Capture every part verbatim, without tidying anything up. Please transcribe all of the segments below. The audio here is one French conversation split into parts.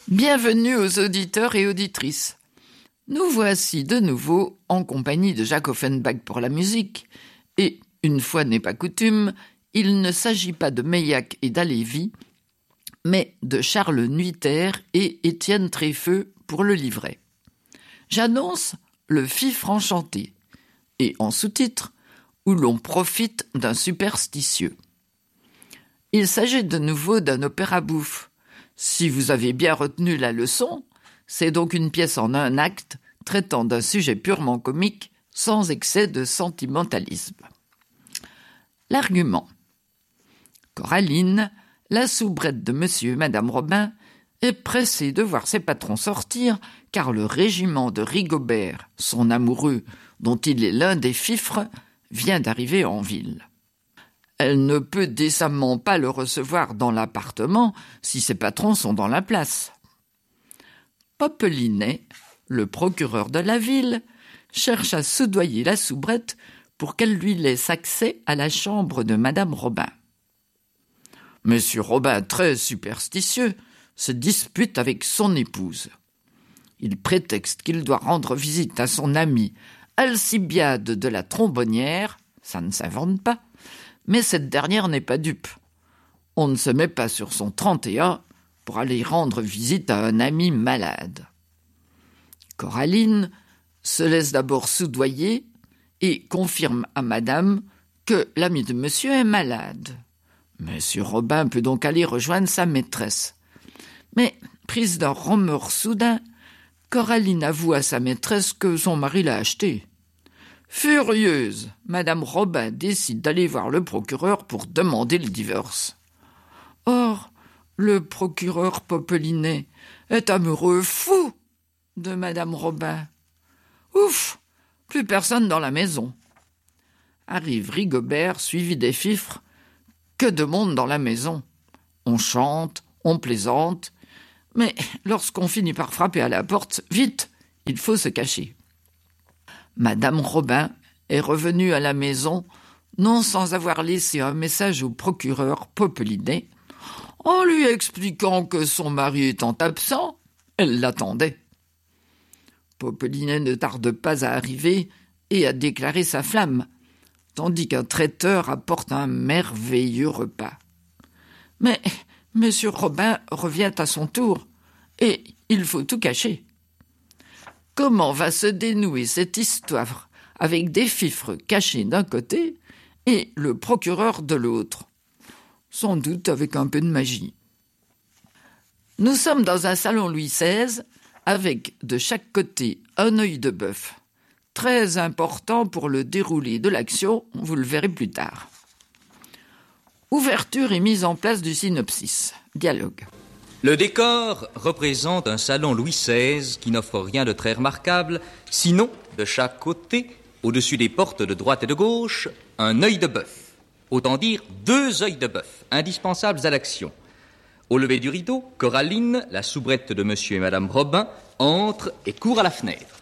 Bienvenue aux auditeurs et auditrices. Nous voici de nouveau en compagnie de Jacques Offenbach pour la musique, et, une fois n'est pas coutume, il ne s'agit pas de Meilhac et d'Halévy, mais de Charles Nuiter et Étienne Tréfeux pour le livret. J'annonce le Fifre enchanté, et en sous-titre, où l'on profite d'un superstitieux. Il s'agit de nouveau d'un opéra bouffe. Si vous avez bien retenu la leçon, c'est donc une pièce en un acte traitant d'un sujet purement comique sans excès de sentimentalisme. L'argument. Coraline, la soubrette de monsieur et madame Robin, est pressée de voir ses patrons sortir car le régiment de Rigobert, son amoureux, dont il est l'un des fifres, vient d'arriver en ville. Elle ne peut décemment pas le recevoir dans l'appartement si ses patrons sont dans la place. Popelinet, le procureur de la ville, cherche à soudoyer la soubrette pour qu'elle lui laisse accès à la chambre de madame Robin. Monsieur Robin, très superstitieux, se dispute avec son épouse. Il prétexte qu'il doit rendre visite à son amie Alcibiade de la Trombonnière, ça ne s'invente pas, mais cette dernière n'est pas dupe. On ne se met pas sur son trente et un pour aller rendre visite à un ami malade. Coraline se laisse d'abord soudoyer et confirme à madame que l'ami de monsieur est malade. Monsieur Robin peut donc aller rejoindre sa maîtresse. Mais, prise d'un remords soudain, Coraline avoue à sa maîtresse que son mari l'a acheté. Furieuse, madame Robin décide d'aller voir le procureur pour demander le divorce. Or, le procureur Popelinet est amoureux fou de madame Robin. Ouf, plus personne dans la maison. Arrive Rigobert, suivi des fifres. Que de monde dans la maison. On chante, on plaisante, mais lorsqu'on finit par frapper à la porte, vite, il faut se cacher. Madame Robin est revenue à la maison, non sans avoir laissé un message au procureur Popelinet, en lui expliquant que son mari étant absent, elle l'attendait. Popelinet ne tarde pas à arriver et à déclarer sa flamme, tandis qu'un traiteur apporte un merveilleux repas. Mais monsieur Robin revient à son tour, et il faut tout cacher. Comment va se dénouer cette histoire avec des fifres cachés d'un côté et le procureur de l'autre? Sans doute avec un peu de magie. Nous sommes dans un salon Louis seize avec de chaque côté un œil de bœuf. Très important pour le déroulé de l'action, vous le verrez plus tard. Ouverture et mise en place du synopsis. Dialogue. Le décor représente un salon Louis seize qui n'offre rien de très remarquable, sinon, de chaque côté, au-dessus des portes de droite et de gauche, un œil de bœuf. Autant dire deux œils de bœuf, indispensables à l'action. Au lever du rideau, Coraline, la soubrette de monsieur et madame Robin, entre et court à la fenêtre.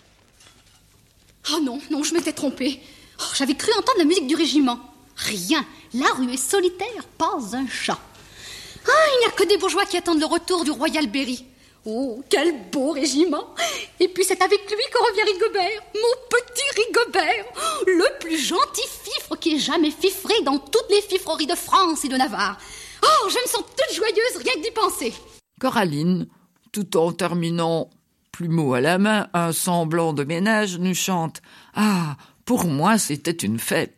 Oh non, non, je m'étais trompée. Oh, j'avais cru entendre la musique du régiment. Rien, la rue est solitaire, pas un chat. Ah, il n'y a que des bourgeois qui attendent le retour du Royal Berry. Oh, quel beau régiment. Et puis c'est avec lui que revient Rigobert, mon petit Rigobert, le plus gentil fifre qui ait jamais fifré dans toutes les fifreries de France et de Navarre. Oh, je me sens toute joyeuse rien que d'y penser. Coraline, tout en terminant plumeau à la main un semblant de ménage, nous chante « Ah, pour moi c'était une fête ».